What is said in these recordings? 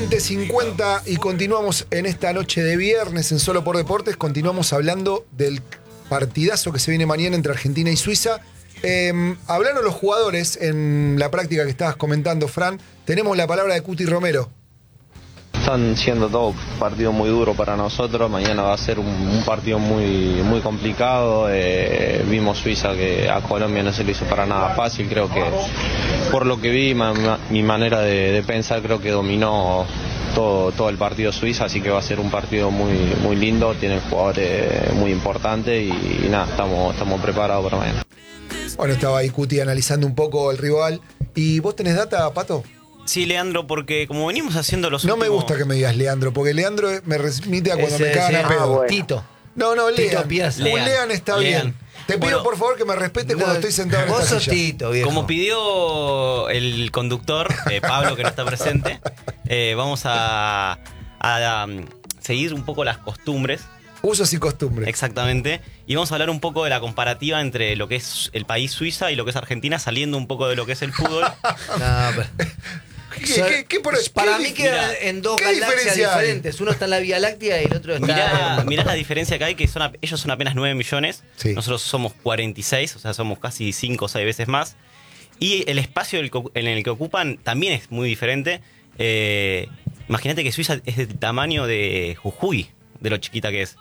20:50 y continuamos en esta noche de viernes en Solo por Deportes. Continuamos hablando del partidazo que se viene mañana entre Argentina y Suiza. Hablaron los jugadores en la práctica que estabas comentando, Fran. Tenemos la palabra de Cuti Romero. Están siendo todos partidos muy duros para nosotros. Mañana va a ser un partido muy complicado. Vimos Suiza que a Colombia no se le hizo para nada fácil. Creo que por lo que vi, mi manera de pensar, creo que dominó todo el partido Suiza, así que va a ser un partido muy lindo. Tienen jugadores muy importantes y nada, estamos preparados para mañana. Bueno, estaba ahí Cuti analizando un poco el rival. ¿Y vos tenés data, Pato? Sí, Leandro, porque como venimos haciendo los No últimos... me gusta que me digas Leandro, porque Leandro me remite a cuando me cagan a pedo. Bueno. Tito. No, Tito Lean. Piazza. Un Lean está bien. Te pido, Bueno, por favor, que me respetes cuando estoy sentado en Vos esta sos silla. Tito, viejo. Como pidió el conductor, Pablo, que no está presente, vamos a seguir un poco las costumbres. Usos y costumbres. Exactamente. Y vamos a hablar un poco de la comparativa entre lo que es el país Suiza y lo que es Argentina, saliendo un poco de lo que es el fútbol. No, pero... Para mí quedan en dos galaxias diferentes. Uno está en la Vía Láctea y el otro está... Mirá la diferencia que hay, que ellos son apenas 9 millones, Sí. nosotros somos 46, o sea, somos casi 5 o 6 veces más. Y el espacio en el que ocupan también es muy diferente. Imagínate que Suiza es del tamaño de Jujuy, de lo chiquita que es.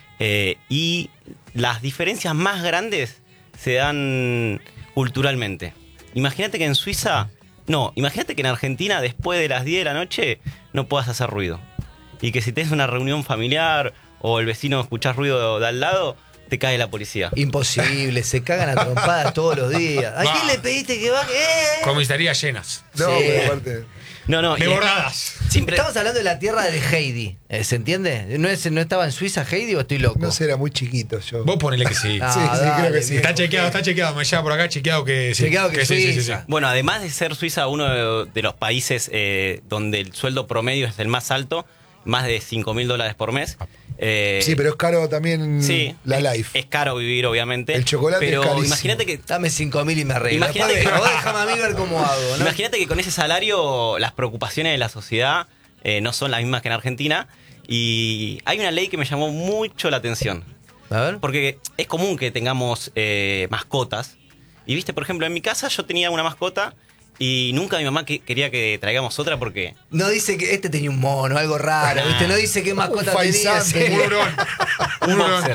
Y las diferencias más grandes se dan culturalmente. Imagínate que en Suiza... No, imagínate que en Argentina después de las 10 de la noche no puedas hacer ruido. Y que si tenés una reunión familiar o el vecino escuchás ruido de al lado, te cae la policía. Imposible, se cagan a trompadas todos los días. ¿A quién le pediste que baje? Comisarías llenas. No, Sí. pero aparte... No. Desbordadas. Siempre... Estamos hablando de la tierra de Heidi, ¿se entiende? ¿No estaba en Suiza Heidi o estoy loco? No sé, era muy chiquito yo. Vos ponele que sí. Ah, Sí, dale, creo que sí. Está chequeado. Me llega por acá chequeado que sí. Chequeado que sí. Suiza. Bueno, además de ser Suiza uno de los países donde el sueldo promedio es el más alto, más de $5.000 por mes. Sí, pero es caro también Sí, la life. Es caro vivir, obviamente. El chocolate pero es carísimo. imagínate que Dame 5.000 y me arreglo. Imagínate Después, que- vos déjame a mí ver cómo hago, ¿no? Imagínate que con ese salario las preocupaciones de la sociedad no son las mismas que en Argentina. Y hay una ley que me llamó mucho la atención. A ver. Porque es común que tengamos mascotas. Y viste, por ejemplo, en mi casa yo tenía una mascota y nunca mi mamá quería que traigamos otra porque... No dice que este tenía un mono, algo raro, ¿viste? No dice qué mascota tenía. faisán, sí. Un hurón. Un boxer.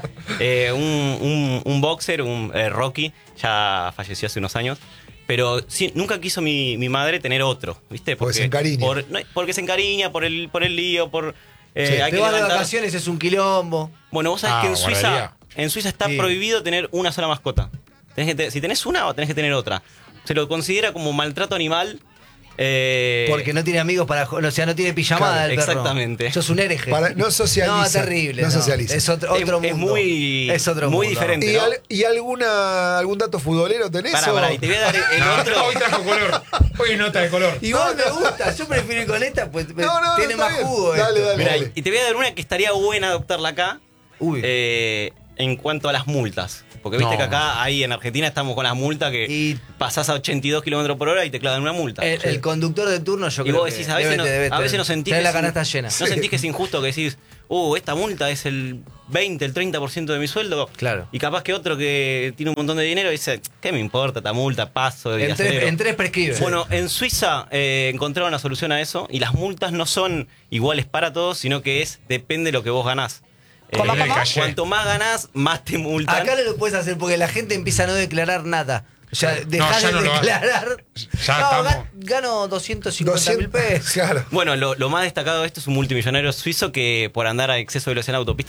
Un boxer, Rocky, ya falleció hace unos años. Pero sí, nunca quiso mi madre tener otro, ¿viste? Porque se encariña. Porque se encariña, por el lío, por... Sí, hay te que vas de levantar. vacaciones, es un quilombo. Bueno, vos sabés que guardaría. en Suiza está Sí. prohibido tener una sola mascota. Si tenés una, tenés que tener otra. Se lo considera como maltrato animal. Porque no tiene amigos para... O sea, no tiene pijamada Claro, el perro. exactamente. Sos un hereje. No socializa. No, terrible. No socializa. Es otro mundo. Es muy mundo. diferente. ¿no? ¿Y algún dato futbolero tenés? Pará, y te voy a dar el otro. Hoy trajo color. Hoy es nota de color. Igual me gusta, yo prefiero ir con esta, pues No, tiene está más bien. jugo. Dale, esto. dale. Mirá, y te voy a dar una que estaría buena adoptarla acá. Uy. En cuanto a las multas. Porque viste No. que acá, ahí en Argentina, estamos con las multas que Y- pasás a 82 kilómetros por hora y te clavan una multa. El conductor de turno, yo Y creo vos que decís, a veces no sentís tenés que la es canasta llena. ¿No sentís que es injusto que decís, esta multa es el 20, el 30% de mi sueldo? Claro. Y capaz que otro que tiene un montón de dinero dice, ¿qué me importa esta multa? Paso y acelero. En tres prescribe. Bueno, en Suiza encontraron una solución a eso y las multas no son iguales para todos, sino que depende de lo que vos ganás. ¿Cómo? Calle. Cuanto más ganás, más te multan. Acá no lo puedes hacer porque la gente empieza a no declarar nada. O sea, dejás ya de no lo declarar. Ya no, estamos. gano 250.000 pesos. Claro. Bueno, lo más destacado de esto es un multimillonario suizo que por andar a exceso de velocidad en la autopista